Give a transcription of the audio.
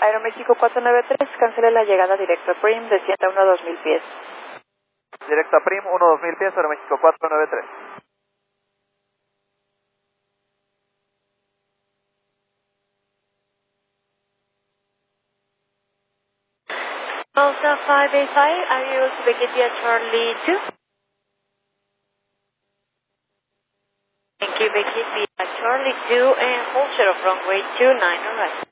Aeroméxico 493, cancele la llegada directo a Prim, descienda 2000 pies. Directo a Prim, 2000 pies, Aeroméxico 493. Delta 585, are you able to begin via Charlie 2? Thank you, begin via Charlie 2 and hold short of runway 29, alright.